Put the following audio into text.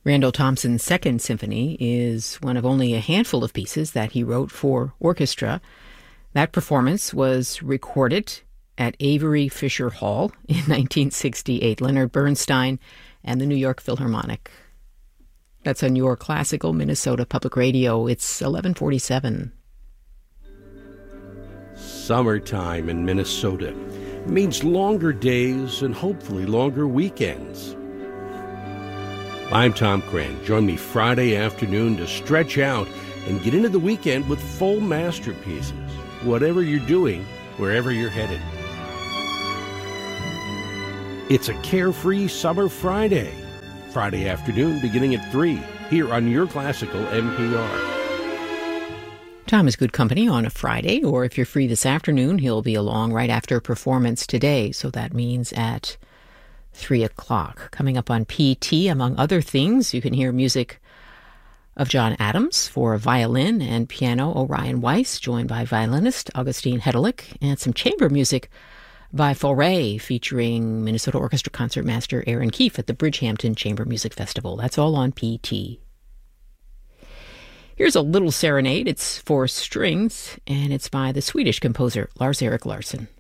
Randall Thompson's Second Symphony is one of only a handful of pieces that he wrote for orchestra. That performance was recorded at Avery Fisher Hall in 1968. Leonard Bernstein and the New York Philharmonic. That's on your classical Minnesota Public Radio. It's 11:47. Summertime in Minnesota means longer days and hopefully longer weekends. I'm Tom Cran. Join me Friday afternoon to stretch out and get into the weekend with full masterpieces. Whatever you're doing, wherever you're headed. It's a carefree summer Friday. Friday afternoon beginning at 3 here on your classical NPR. Tom is good company on a Friday, or if you're free this afternoon, he'll be along right after performance today. So that means at 3 o'clock. Coming up on PT, among other things, you can hear music of John Adams for violin and piano, Orion Weiss, joined by violinist Augustine Hedelick, and some chamber music by Fauré, featuring Minnesota Orchestra Concertmaster Aaron Keefe at the Bridgehampton Chamber Music Festival. That's all on PT. Here's a little serenade. It's for strings, and it's by the Swedish composer Lars-Erik Larsson.